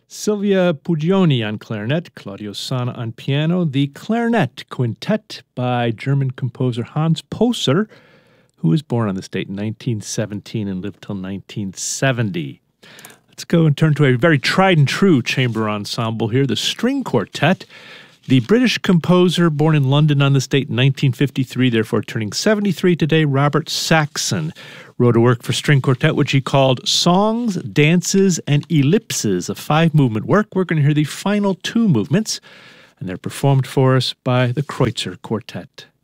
Silvia Puglioni on clarinet, Claudio Sanna on piano, the Clarinet Quintet by German composer Hans Poser, who was born on this date in 1917 and lived till 1970. Let's go and turn to a very tried and true chamber ensemble here, the String Quartet. The British composer born in London on this date in 1953, therefore turning 73 today, Robert Saxon, wrote a work for string quartet which he called Songs, Dances, and Ellipses, a 5-movement work. We're going to hear the final 2 movements, and they're performed for us by the Kreutzer Quartet.